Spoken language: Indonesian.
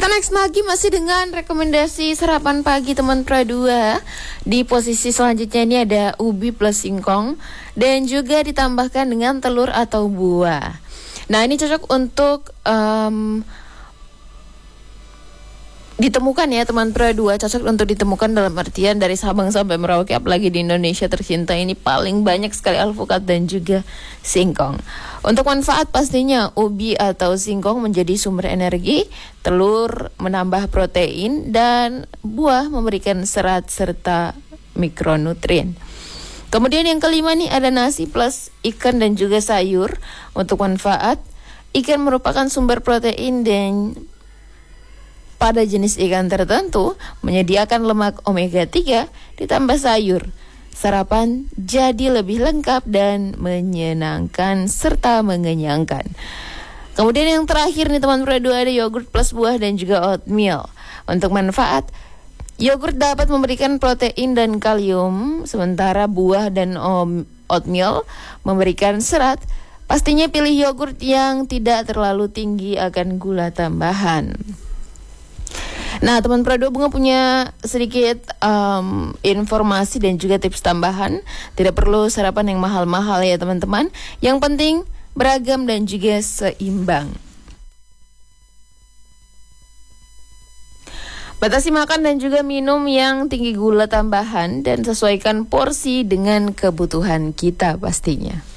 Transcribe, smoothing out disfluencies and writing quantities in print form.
Kita next lagi masih dengan rekomendasi sarapan pagi teman Pro 2. Di posisi selanjutnya ini ada ubi plus singkong dan juga ditambahkan dengan telur atau buah. Nah, ini cocok untuk ditemukan ya teman Pro 2, cocok untuk ditemukan dalam artian dari Sabang sampai Merauke, apalagi di Indonesia tercinta ini paling banyak sekali alpukat dan juga singkong. Untuk manfaat pastinya ubi atau singkong menjadi sumber energi, telur menambah protein, dan buah memberikan serat serta mikronutrien. Kemudian yang kelima nih ada nasi plus ikan dan juga sayur. Untuk manfaat, ikan merupakan sumber protein dan pada jenis ikan tertentu menyediakan lemak omega 3 ditambah sayur. Sarapan jadi lebih lengkap dan menyenangkan serta mengenyangkan. Kemudian yang terakhir nih teman Pro 2 ada yogurt plus buah dan juga oatmeal. Untuk manfaat, yogurt dapat memberikan protein dan kalium, sementara buah dan oatmeal memberikan serat. Pastinya pilih yogurt yang tidak terlalu tinggi akan gula tambahan. Nah, teman Pro 2 Bunga punya sedikit informasi dan juga tips tambahan. Tidak perlu sarapan yang mahal-mahal ya teman-teman. Yang penting beragam dan juga seimbang. Batasi makan dan juga minum yang tinggi gula tambahan dan sesuaikan porsi dengan kebutuhan kita pastinya.